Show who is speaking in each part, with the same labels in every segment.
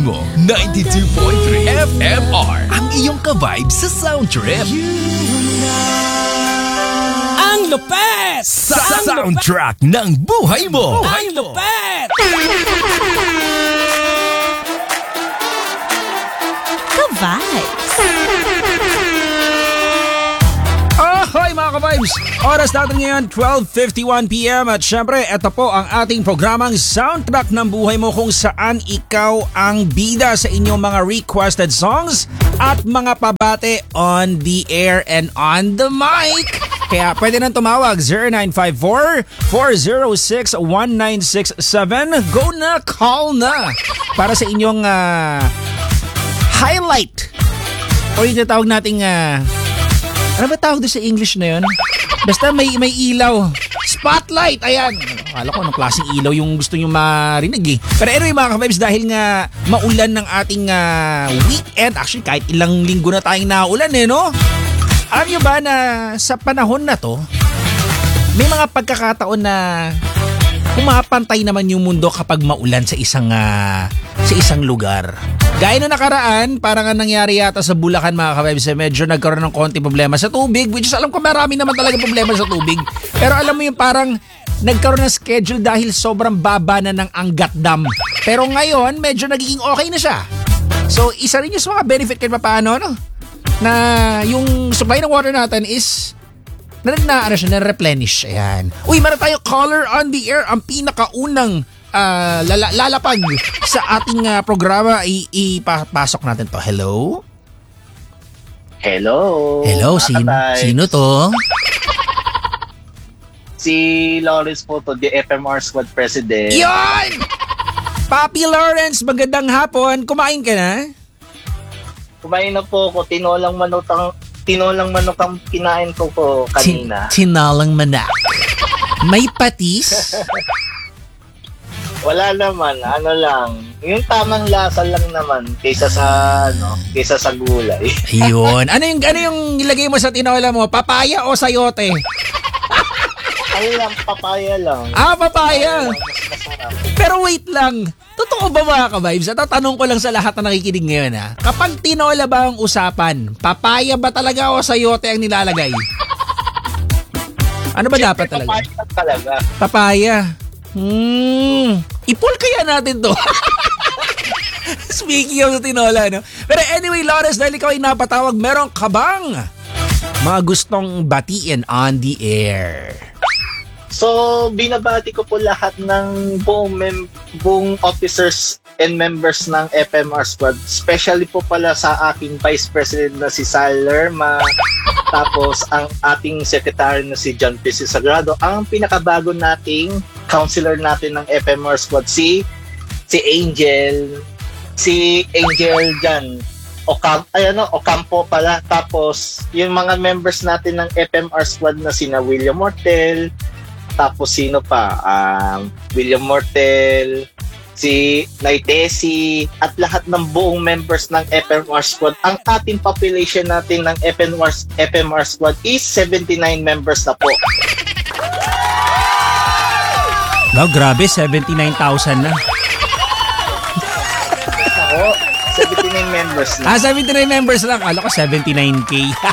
Speaker 1: mo. 92.3 FMR. Ang iyong ka-vibe sa sound trip.
Speaker 2: Ang lupet!
Speaker 1: Sa soundtrack ng buhay mo.
Speaker 2: Ang lupet!
Speaker 3: Ka-vibes!
Speaker 2: Ahoy mga ka-vibes! Oras natin ngayon 12:51pm at syempre ito po ang ating programang Soundtrack ng Buhay Mo kung saan ikaw ang bida sa inyong mga requested songs at mga pabate on the air and on the mic. Kaya pwede nang tumawag 0954-406-1967. Go na, call na para sa inyong highlight o yung tinatawag nating ano ba tawag doon sa English na yun? Basta may ilaw. Spotlight! Ayan! Akala ko anong klaseng ilaw yung gusto nyo marinig eh. Pero anyway mga ka-vibes, dahil nga maulan ng ating weekend, actually kahit ilang linggo na tayong naulan eh, no? Alam nyo ba na sa panahon na to, may mga pagkakataon na pumapantay naman yung mundo kapag maulan sa isang lugar. Gaya na nakaraan, parang nga nangyari yata sa Bulacan mga ka-vibes, medyo nagkaroon ng konti problema sa tubig, which is alam ko marami naman talaga problema sa tubig. Pero alam mo yung parang nagkaroon ng schedule dahil sobrang baba na ng Angat Dam. Pero ngayon, medyo nagiging okay na siya. So, isa rin yung sa mga benefit kahit paano, no? Na yung supply ng water natin is na-replenish. Ayan. Uy, meron tayo caller on the air, ang pinakaunang lalapag sa ating programa. Ipapasok natin to. Hello?
Speaker 4: Hello.
Speaker 2: Hello, sino to?
Speaker 4: Si Lawrence po to, the FMR Squad President.
Speaker 2: Yon! Papi Lawrence, magandang hapon. Kumain ka na?
Speaker 4: Kumain na po ako. Tinolang manok ang kinain ko po kanina.
Speaker 2: Tinolang manak. May patis?
Speaker 4: Wala naman, ano lang. Yung tamang lasa lang naman kaysa sa gulay.
Speaker 2: Ayun. Ano yung ilagay mo sa tinola mo? Papaya o sayote?
Speaker 4: Ano lang, papaya lang.
Speaker 2: Papaya.
Speaker 4: Mas masarap.
Speaker 2: Pero wait lang. Totoo ba mga ka-vibes? Tatanong ko lang sa lahat na nakikinig ngayon ha. Kapag tinola ba ang usapan, papaya ba talaga o sayote ang nilalagay? Ano ba dapat talaga?
Speaker 4: Papaya talaga.
Speaker 2: Papaya. I-pull kaya natin to. Speaking of tinola, no? Pero anyway, Lawrence, dahil ikaw ay napatawag, meron ka bang mga gustong batiin on the air?
Speaker 4: So, binabati ko po lahat ng buong officers and members ng FMR Squad. Especially po pala sa aking Vice President na si Sal Lerma. Tapos, ang ating Secretary na si John P. Sagrado. Ang pinakabago nating counselor natin ng FMR Squad, si Angel. Si Angel dyan. Ocampo pala. Tapos, yung mga members natin ng FMR Squad na sina William Mortel. Tapos, sino pa? William Mortel, si Naitesi, at lahat ng buong members ng FMR Squad. Ang ating population natin ng FMR Squad is 79 members na po.
Speaker 2: Wow, grabe, 79,000 na.
Speaker 4: Ako, 79 members na.
Speaker 2: 79 members lang. Akala ko 79K.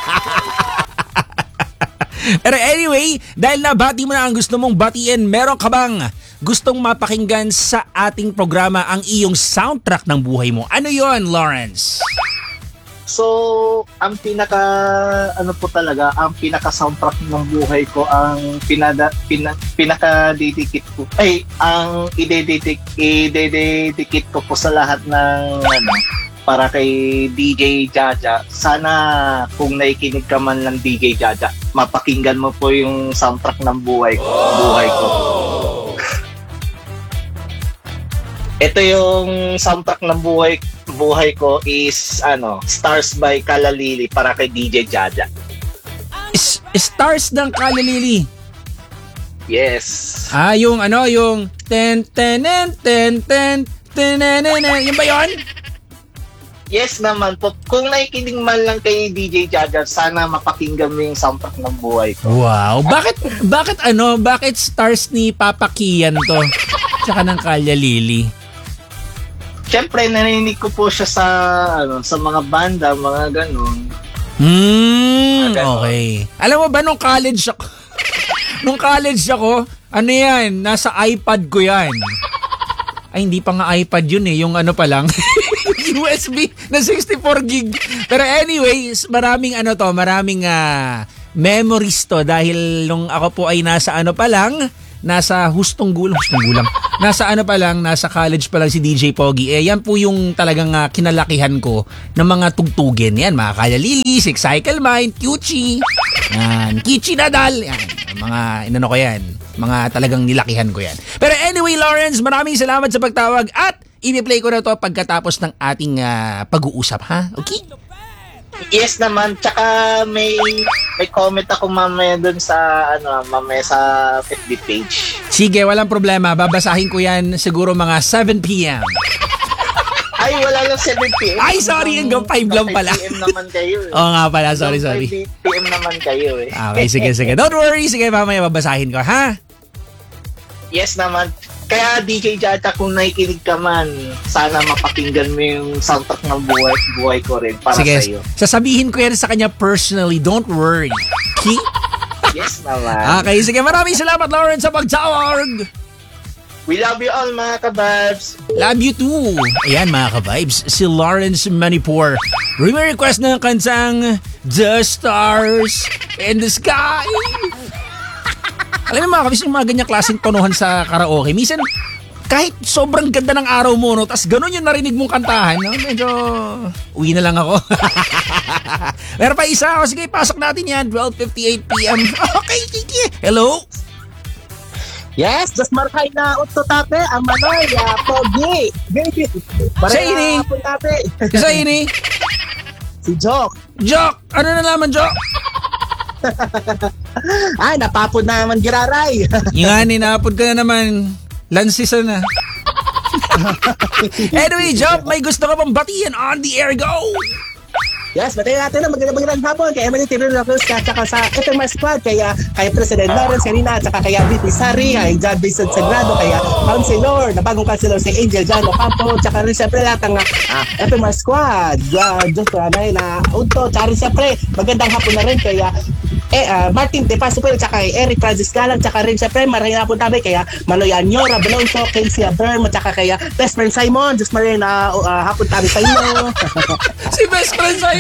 Speaker 2: Pero anyway, dahil nabati mo na ang gusto mong batiin, meron ka bang gustong mapakinggan sa ating programa ang iyong soundtrack ng buhay mo? Ano yon, Lawrence?
Speaker 4: So, ang pinaka soundtrack ng buhay ko, ang pinaka-dedicate ko, ang i-dedicate ko po sa lahat ng para kay DJ Jaja. Sana kung naikinig ka man ng DJ Jaja, mapakinggan mo po yung soundtrack ng buhay ko. Ito yung soundtrack ng buhay ko is Stars by Kalalili para kay DJ Jaja.
Speaker 2: Stars ng Kalalili.
Speaker 4: Yes.
Speaker 2: Yung ten ten ten ten ten yung ba yun?
Speaker 4: Yes naman po. Kung nakikinig man lang kay DJ Jaja, sana mapakinggan mo yung soundtrack ng buhay ko.
Speaker 2: Wow. Bakit stars ni Papa Kian to? Tsaka ng Kalya Lily?
Speaker 4: syempre narinig ko po siya sa mga banda, mga ganun.
Speaker 2: Okay. Alam mo ba nung college ako, ano yan, nasa iPad ko yan. Ay, hindi pa nga iPad yun eh, yung ano pa lang, USB na 64 gig. Pero anyways, maraming memories to dahil nung ako po ay nasa nasa nasa college pa lang si DJ Pogi. Yan po yung talagang kinalakihan ko ng mga tugtugin. Yan, mga Kalalili, Six Cycle Mind, Kyuchi, yan, Kichi Nadal, yan, mga inano ko yan. Mga talagang nilakihan ko yan. Pero anyway, Lawrence, maraming salamat sa pagtawag at i-play ko na to pagkatapos ng ating pag-uusap, ha? Okay?
Speaker 4: Yes naman, tsaka may comment ako mamaya dun sa FB page.
Speaker 2: Sige, walang problema. Babasahin ko yan siguro mga 7 p.m.
Speaker 4: Ay, wala lang 7 p.m.
Speaker 2: Ay, sorry, hanggang 5 lang pala.
Speaker 4: 5 p.m. naman kayo eh.
Speaker 2: Oo nga pala, sorry.
Speaker 4: 5 p.m. naman kayo eh.
Speaker 2: Okay, sige. Don't worry, sige, mamaya babasahin ko, ha?
Speaker 4: Yes naman. Kaya DJ Jata, kung nakikinig ka man, sana mapakinggan mo yung soundtrack ng buhay ko rin para
Speaker 2: sige,
Speaker 4: sa'yo.
Speaker 2: Sasabihin ko yan sa kanya personally, don't worry. Okay?
Speaker 4: Yes naman.
Speaker 2: Okay, sige, maraming salamat, Lawrence, sa pagtawag.
Speaker 4: We love you all, mga kababs.
Speaker 2: Love you too. Ayan, mga ka-vibes, si Lawrence Manipur. Request ng kantang The Stars in the Sky. Alam mo mga kabis, yung mga ganyang klaseng tonohan sa karaoke, minsan kahit sobrang ganda ng araw mo, no, tas ganun yung narinig mong kantahan, no, medyo uwi na lang ako. Meron pa isa, sige, pasok natin yan, 12:58 p.m. Okay, Kiki. Hello?
Speaker 5: Yes, just markay na utto tape ang Manoy, Pogi. Baby.
Speaker 2: Sa ini. Sa ini.
Speaker 5: Si Jok.
Speaker 2: Jok, ano na naman, Jok?
Speaker 5: Ay, napapod na naman giraray.
Speaker 2: Yan, napod ka na naman. Lansisa na. Anyway, Jok, may gusto ka pang batiyan on the air, go!
Speaker 5: Yes, batayin natin na magandang hapon kay Emily Tirul Lacruz at saka sa FMR Squad, kaya President Lawrence Serena at saka kaya Vicky Sari, kay John Vincent Sagrado, kaya Councilor, na bagong Councilor si Angel Jan Ocampo, at saka rin siyempre lahat ng FMR Squad. Diyos ko na unto, at rin siyempre magandang hapon na rin kaya Martin De Paso at saka kay Eric Francis Galang, at saka rin siyempre maraming hapon tabi kaya Manoy Anyora, Belonso, Casey Aberm, at saka kaya Best Friend Simon. Diyos maraming na hapon tabi sa inyo.
Speaker 2: Si Best Friend Simon.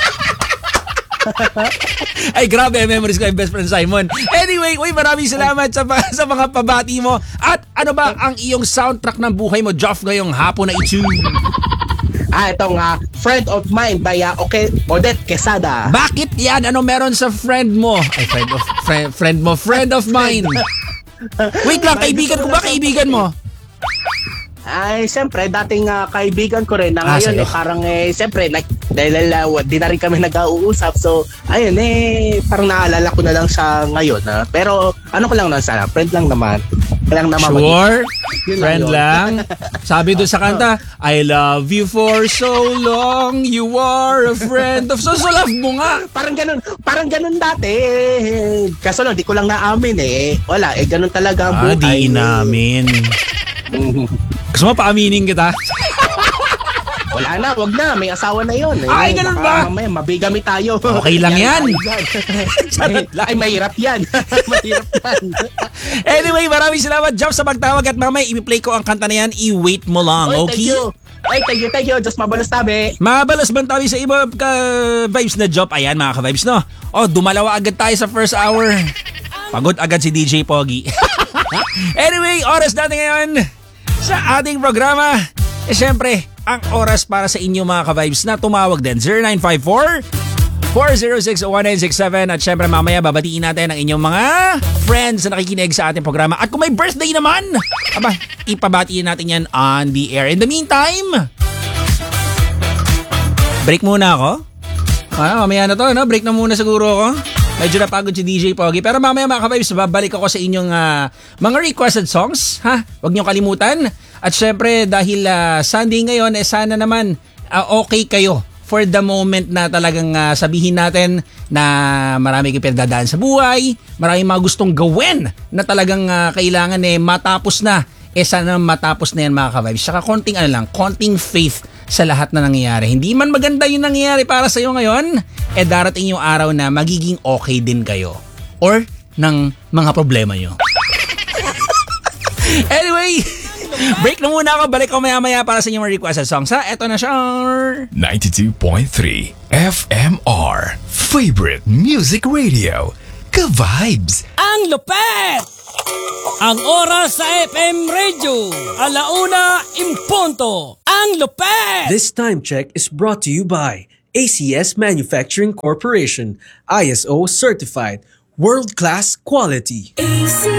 Speaker 2: Ay, grabe, memories ko yung Best Friend Simon. Anyway, maraming salamat sa mga pabati mo. At ano ba ang iyong soundtrack ng buhay mo, Joff, ngayong hapon na ito?
Speaker 5: Itong Friend of Mine by Odette Quesada.
Speaker 2: Bakit yan? Ano meron sa friend mo? Ay, friend of mine. Wait lang, kaibigan ko ba? Kaibigan mo?
Speaker 5: Ay, siyempre, dating kaibigan ko rin na ngayon parang siyempre, dahil di na rin kami nag-uusap. So, ayun parang naalala ko na lang siya ngayon. Pero, ano ko lang na sana, friend lang naman.
Speaker 2: Sure? Friend lang? Sabi doon sa kanta, I love you for so long, you are a friend of... So love mo nga.
Speaker 5: Parang ganun dati. Kaso lang, di ko lang naamin Wala, ganun talaga ang buhay.
Speaker 2: Di namin. Gusto mo paaminin kita?
Speaker 5: Wala na, wag na. May asawa na yun.
Speaker 2: Ay, ganun ba?
Speaker 5: Mamaya, mabigami tayo.
Speaker 2: Okay lang yan.
Speaker 5: Ay, mahirap yan. Mahirap yan.
Speaker 2: Anyway, maraming salamat, Joff, sa pagtawag at mamaya i-play ko ang kanta na yan. I-wait mo lang, okay?
Speaker 5: Thank you. Just mabalos tabi.
Speaker 2: Mabalos bang tabi sa iba ka-vibes na Joff? Ayan, mga ka-vibes, no? Dumalawa agad tayo sa first hour. Pagod agad si DJ Pogi. Anyway, oras natin ngayon sa ating programa. Siyempre, ang oras para sa inyo mga ka-vibes na tumawag din 0954-406-1967 at syempre mamaya babatiin natin ang inyong mga friends na nakikinig sa ating programa. At kung may birthday naman, ipabatiin natin yan on the air. In the meantime, break muna ako. Mamaya na to, no? Break na muna siguro ako. Medyo napagod si DJ Pogi. Pero mamaya mga ka-vibes, babalik ako sa inyong mga requested songs. Huwag niyo kalimutan. At syempre, dahil Sunday ngayon, sana naman okay kayo for the moment na talagang sabihin natin na marami kayong pinagdadaan sa buhay, marami mga gustong gawin na talagang kailangan matapos na sana matapos na yan mga ka-vibes. Saka konting faith sa lahat na nangyayari. Hindi man maganda yung nangyayari para sa'yo ngayon, darating yung araw na magiging okay din kayo. Or ng mga problema nyo. Anyway, break na muna ako. Balik ko maya-maya para sa inyong requested songs. Eto na siya.
Speaker 1: 92.3 FMR Favorite Music Radio. Ka-vibes.
Speaker 6: Ang lupet! Ang oras sa FM Radio, 1:00 Ang lupet!
Speaker 7: This time check is brought to you by ACS Manufacturing Corporation, ISO certified, world-class quality.